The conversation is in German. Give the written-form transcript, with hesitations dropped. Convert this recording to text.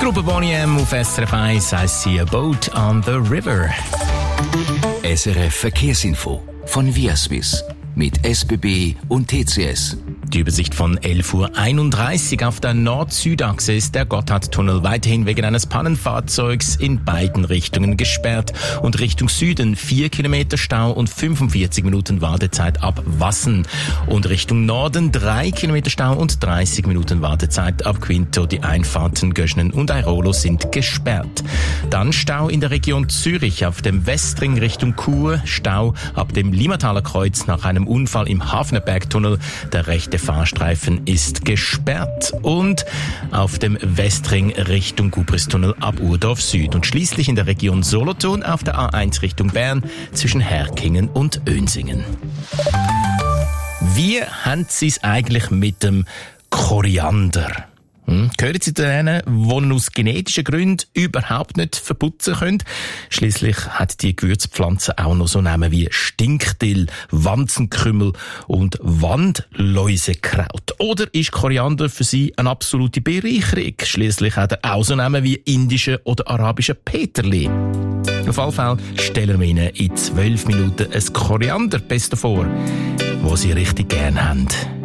Gruppe Boney M auf SRF 1, I see a boat on the river. SRF Verkehrsinfo von Viaswiss mit SBB und TCS. Die Übersicht von 11.31 Uhr auf der Nord-Süd-Achse ist der Gotthardtunnel weiterhin wegen eines Pannenfahrzeugs in beiden Richtungen gesperrt und Richtung Süden 4 Kilometer Stau und 45 Minuten Wartezeit ab Wassen und Richtung Norden 3 Kilometer Stau und 30 Minuten Wartezeit ab Quinto. Die Einfahrten Göschnen und Airolo sind gesperrt. Dann Stau in der Region Zürich auf dem Westring Richtung Chur, Stau ab dem Limmataler Kreuz nach einem Unfall im Hafnerbergtunnel. Der rechte Fahrstreifen ist gesperrt und auf dem Westring Richtung Gubristunnel ab Urdorf Süd und schließlich in der Region Solothurn auf der A1 Richtung Bern zwischen Herkingen und Önsingen. Wie haben Sie es eigentlich mit dem Koriander? Gehören Sie zu denen, die ihn aus genetischen Gründen überhaupt nicht verputzen können? Schliesslich hat die Gewürzpflanze auch noch so Namen wie Stinkdill, Wanzenkümmel und Wandläusekraut. Oder ist Koriander für Sie eine absolute Bereicherung? Schliesslich hat er auch so Namen wie indische oder arabische Peterli. Auf jeden Fall stellen wir Ihnen in 12 Minuten ein Korianderpesto vor, das Sie richtig gern haben.